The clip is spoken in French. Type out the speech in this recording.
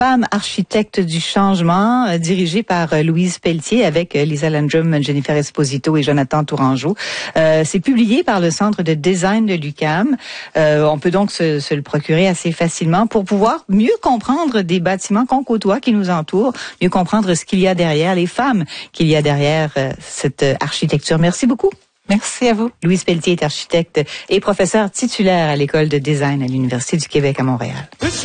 Femme architecte du changement, dirigée par Louise Pelletier avec Lisa Landrum, Jennifer Esposito et Jonathan Tourangeau. C'est publié par le Centre de design de l'UQAM. On peut donc se le procurer assez facilement pour pouvoir mieux comprendre des bâtiments qu'on côtoie, qui nous entourent, mieux comprendre ce qu'il y a derrière, les femmes qu'il y a derrière cette architecture. Merci beaucoup. Merci à vous. Louise Pelletier est architecte et professeure titulaire à l'École de design à l'Université du Québec à Montréal.